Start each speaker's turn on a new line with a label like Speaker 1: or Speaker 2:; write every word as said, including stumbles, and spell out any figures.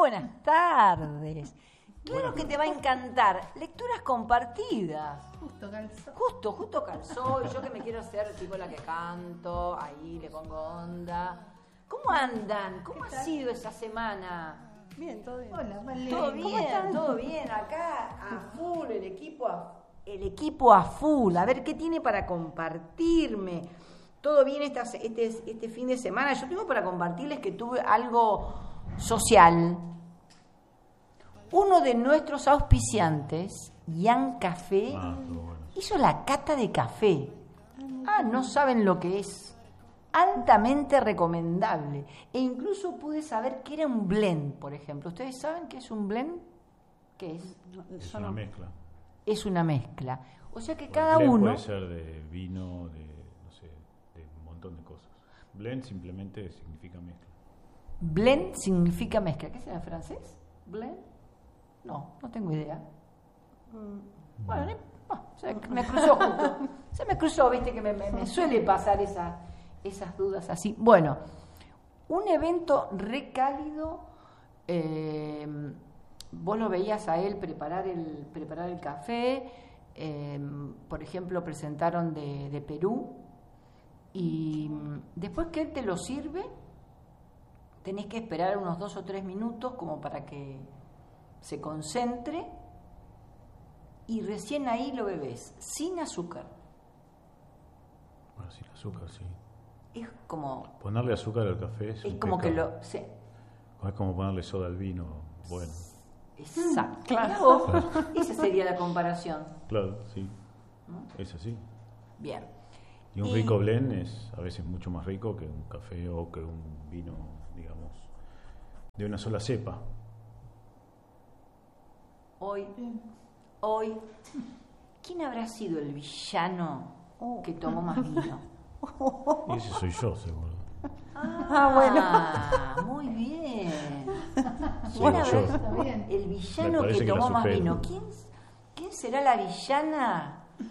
Speaker 1: buenas tardes. Claro que te va a encantar. Lecturas compartidas.
Speaker 2: Justo calzó.
Speaker 1: Justo, justo calzó. Y yo que me quiero hacer tipo la que canto, ahí le pongo onda. ¿Cómo andan? ¿Cómo ha sido esa semana?
Speaker 3: Bien, todo bien.
Speaker 2: Hola, Vale.
Speaker 1: Todo
Speaker 2: ¿Cómo
Speaker 1: bien,
Speaker 2: están?
Speaker 1: todo bien. Acá a full, el equipo a, el equipo a full. A ver qué tiene para compartirme. Todo bien esta, este, este fin de semana. Yo tengo para compartirles que tuve algo social. Uno de nuestros auspiciantes, Ian Café,
Speaker 4: Ah, todo bueno.
Speaker 1: hizo la cata de café. Ah, no saben lo que es. Altamente recomendable. E incluso pude saber que era un blend, por ejemplo. ¿Ustedes saben qué es un blend? ¿Qué es?
Speaker 4: Es
Speaker 3: Yo
Speaker 4: una
Speaker 3: no.
Speaker 4: mezcla.
Speaker 1: Es una mezcla. O sea que
Speaker 4: El
Speaker 1: cada
Speaker 4: blend
Speaker 1: uno...
Speaker 4: puede ser de vino, de, no sé, de un montón de cosas. Blend simplemente significa mezcla.
Speaker 1: Blend significa mezcla. ¿Qué será en francés? ¿Blend? No, no tengo idea. Bueno, ni- ah, se me cruzó justo. Se me cruzó, viste que me, me- me suele pasar esa, esas dudas así. Bueno, un evento recálido. Eh, vos lo veías a él preparar el, preparar el café. Eh, por ejemplo, presentaron de, de Perú. Y mm, después que él te lo sirve, tenés que esperar unos dos o tres minutos como para que se concentre y recién ahí lo bebés, sin azúcar.
Speaker 4: Bueno, sin azúcar, sí.
Speaker 1: Es como,
Speaker 4: Ponerle azúcar al café es,
Speaker 1: es
Speaker 4: un
Speaker 1: como que
Speaker 4: pecado.
Speaker 1: lo... Sí,
Speaker 4: Es como ponerle soda al vino. Bueno,
Speaker 1: exacto.
Speaker 3: Claro.
Speaker 1: Mirá vos, esa sería la comparación.
Speaker 4: claro, sí.
Speaker 1: ¿No?
Speaker 4: Es así.
Speaker 1: Bien.
Speaker 4: Y un
Speaker 1: Y-
Speaker 4: rico blend es a veces mucho más rico que un café o que un vino, digamos, de una sola cepa.
Speaker 1: Hoy, hoy, ¿quién habrá sido el villano que tomó más vino?
Speaker 4: Y ese soy yo, seguro.
Speaker 3: Ah, bueno.
Speaker 1: Ah, muy bien. ¿Quién
Speaker 4: Bueno,
Speaker 1: habrá
Speaker 4: yo.
Speaker 2: Está bien.
Speaker 1: el
Speaker 4: Me
Speaker 1: villano
Speaker 4: parece
Speaker 1: que
Speaker 4: que la
Speaker 1: tomó más
Speaker 4: supero.
Speaker 1: vino? ¿Quién, ¿Quién será la villana